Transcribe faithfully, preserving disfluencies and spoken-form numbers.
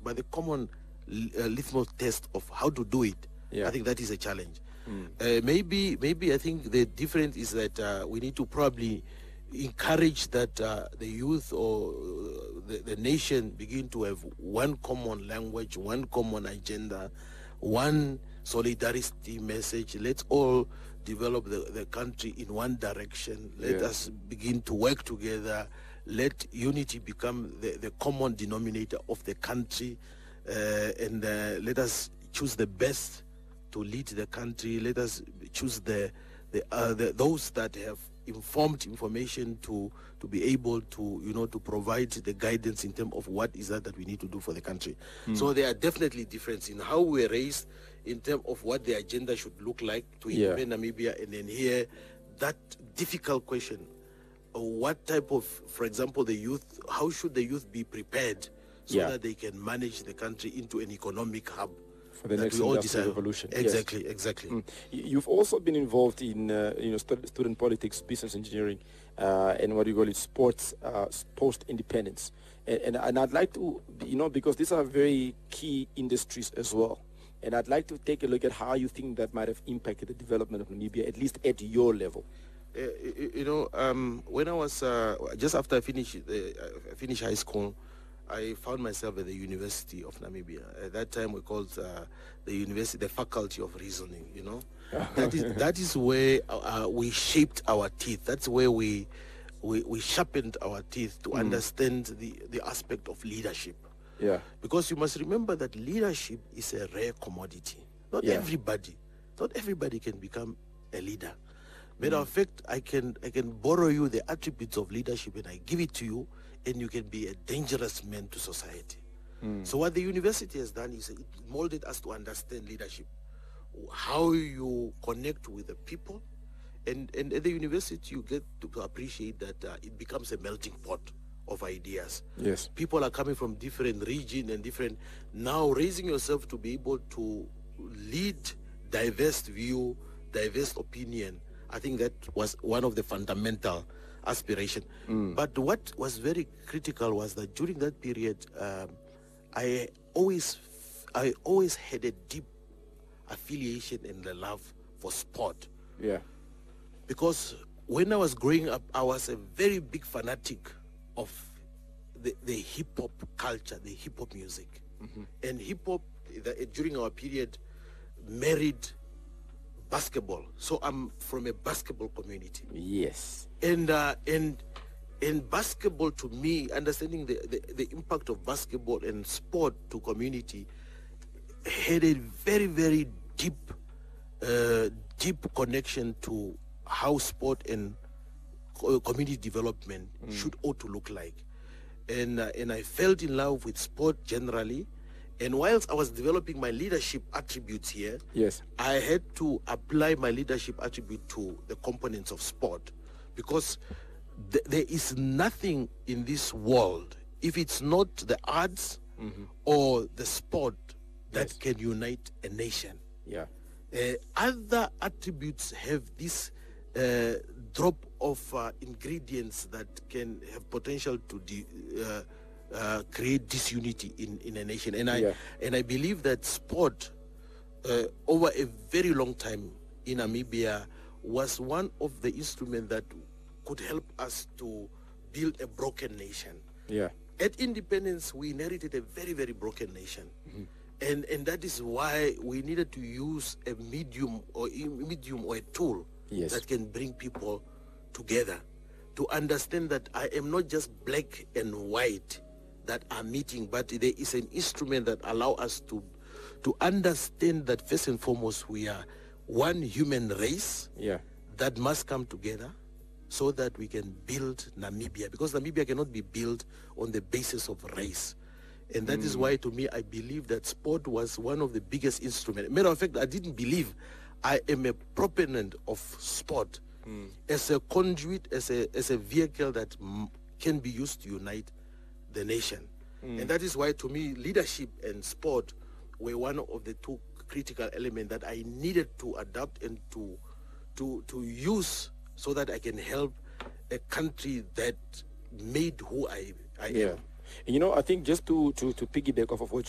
but the common uh, litmus test of how to do it, Yeah. I think that is a challenge. Mm. Uh, maybe, maybe I think the difference is that uh, we need to probably encourage that uh, the youth or uh, the, the nation begin to have one common language, one common agenda, one solidarity message. Let's all develop the, the country in one direction. Let Yeah. us begin to work together. Let unity become the, the common denominator of the country, uh, and uh, let us choose the best to lead the country. Let us choose the, the, uh, the those that have informed information to to be able to, you know, to provide the guidance in terms of what is that that we need to do for the country. Mm. So there are definitely differences in how we are raised, in terms of what the agenda should look like to Yeah. independ Namibia, and then here that difficult question: uh, what type of, for example, the youth? How should the youth be prepared so Yeah. that they can manage the country into an economic hub? For the that next we all industrial desire. revolution. Yes. Exactly, exactly. Mm. Y- You've also been involved in uh, you know stu- student politics, business engineering, uh, and what you call it sports uh, post independence. And, and and I'd like to you know because these are very key industries as well. And I'd like to take a look at how you think that might have impacted the development of Namibia, at least at your level. Uh, you, you know, um, when I was uh, just after I finished uh, I finished high school, I found myself at the University of Namibia. At that time, we called uh, the university the Faculty of Reasoning. You know, that is that is where uh, we shaped our teeth. That's where we we, we sharpened our teeth to Mm. understand the the aspect of leadership. Yeah. Because you must remember that leadership is a rare commodity. Not Yeah. everybody, not everybody can become a leader. Matter of fact, I can I can borrow you the attributes of leadership and I give it to you, and you can be a dangerous man to society. Mm. So what the university has done is it molded us to understand leadership, how you connect with the people, and, and at the university you get to appreciate that uh, it becomes a melting pot of ideas. Yes. People are coming from different regions and different. Now raising yourself to be able to lead diverse view, diverse opinion, I think that was one of the fundamental aspiration. Mm. But what was very critical was that during that period, um, I always, I always had a deep affiliation and the love for sport. Yeah. Because when I was growing up, I was a very big fanatic of the, the hip hop culture, the hip hop music. Mm-hmm. And hip hop, the, during our period, married basketball. So I'm from a basketball community. Yes. And uh, and and basketball, to me, understanding the, the, the impact of basketball and sport to community had a very, very deep uh, deep connection to how sport and co- community development Mm. should ought to look like. And uh, and I felt in love with sport generally. And whilst I was developing my leadership attributes here, Yes. I had to apply my leadership attribute to the components of sport, because th- there is nothing in this world, if it's not the arts Mm-hmm. or the sport, that Yes. can unite a nation. Yeah. Uh, other attributes have this uh, drop of uh, ingredients that can have potential to de- uh, uh, create disunity in, in a nation. And I Yeah. and I believe that sport, uh, over a very long time in Namibia, was one of the instruments that could help us to build a broken nation. Yeah. At independence, we inherited a very, very broken nation. Mm-hmm. And and that is why we needed to use a medium or a medium or a tool Yes. that can bring people together to understand that I am not just black and white that are meeting, but there is an instrument that allow us to to understand that first and foremost we are one human race Yeah. that must come together so that we can build Namibia, because Namibia cannot be built on the basis of race. And that is why, to me, I believe that sport was one of the biggest instruments. Matter of fact, I didn't believe. I am a proponent of sport Mm. as a conduit, as a as a vehicle that m- can be used to unite the nation. And that is why, to me, leadership and sport were one of the two critical elements that I needed to adapt and to to to use so that I can help a country that made who I I Yeah. am. And you know, I think just to, to, to piggyback off of what